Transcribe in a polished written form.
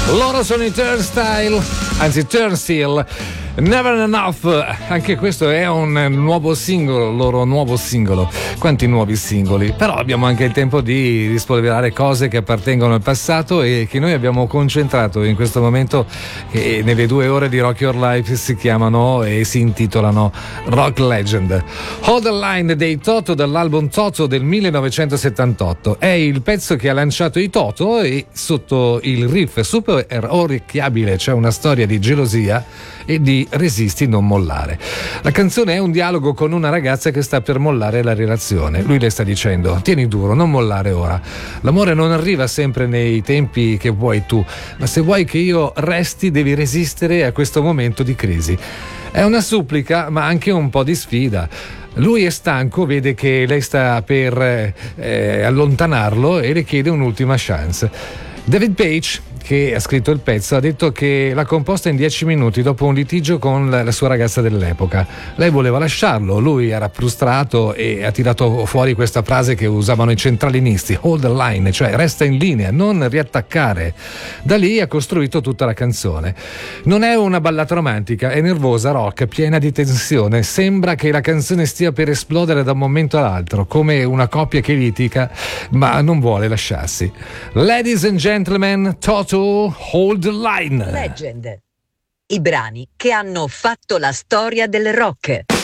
Loro sono i Turnstile, anzi Turnstile, Never Enough. Anche questo è un nuovo singolo, loro nuovo singolo. Quanti nuovi singoli? Però abbiamo anche il tempo di rispolverare cose che appartengono al passato e che noi abbiamo concentrato in questo momento, che nelle 2 ore di Rock Your Life si chiamano e si intitolano Rock Legend. Hold the Line dei Toto, dall'album Toto del 1978. È il pezzo che ha lanciato i Toto e sotto il riff super orecchiabile c'è una storia di gelosia e di resisti, non mollare. La canzone è un dialogo con una ragazza che sta per mollare la relazione. Lui le sta dicendo: tieni duro, non mollare ora. L'amore non arriva sempre nei tempi che vuoi tu, ma se vuoi che io resti devi resistere a questo momento di crisi. È una supplica, ma anche un po' di sfida. Lui è stanco, vede che lei sta per allontanarlo e le chiede un'ultima chance. David Page, che ha scritto il pezzo, ha detto che l'ha composta in 10 minuti dopo un litigio con la sua ragazza dell'epoca. Lei voleva lasciarlo, lui era frustrato e ha tirato fuori questa frase che usavano i centralinisti: hold the line, cioè resta in linea, non riattaccare. Da lì ha costruito tutta la canzone. Non è una ballata romantica, è nervosa, rock, piena di tensione. Sembra che la canzone stia per esplodere da un momento all'altro, come una coppia che litiga ma non vuole lasciarsi. Ladies and gentlemen, Toto, Hold the Line. Legend. I brani che hanno fatto la storia del rock.